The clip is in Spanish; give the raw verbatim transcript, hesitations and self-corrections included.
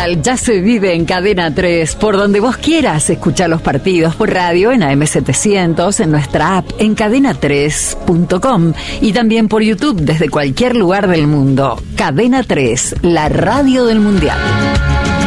Mundial ya se vive en Cadena tres, por donde vos quieras. Escuchá los partidos por radio en A M setecientos, en nuestra app, en cadena tres punto com y también por YouTube desde cualquier lugar del mundo. Cadena tres, la radio del Mundial.